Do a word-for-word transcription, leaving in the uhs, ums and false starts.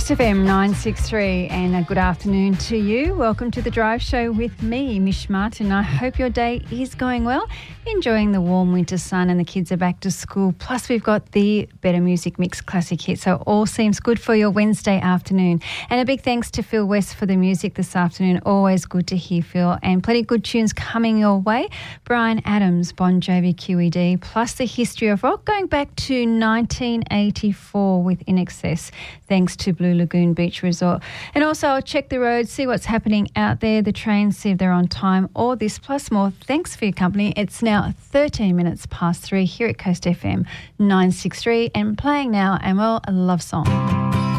Coast F M nine six three, and a good afternoon to you. Welcome to The Drive Show with me, Mish Martin. I hope your day is going well, enjoying the warm winter sun, and the kids are back to school. Plus, we've got the Better Music Mix classic hit, so all seems good for your Wednesday afternoon. And a big thanks to Phil West for the music this afternoon. Always good to hear Phil, and plenty of good tunes coming your way. Bryan Adams, Bon Jovi, Q E D, plus the history of rock going back to nineteen eighty-four with In Excess. Thanks to Blue Lagoon Beach Resort. And also I'll check the road, see what's happening out there, the trains, see if they're on time, all this plus more. Thanks for your company. It's now thirteen minutes past three here at Coast F M nine six three, and playing now, and well, a love song.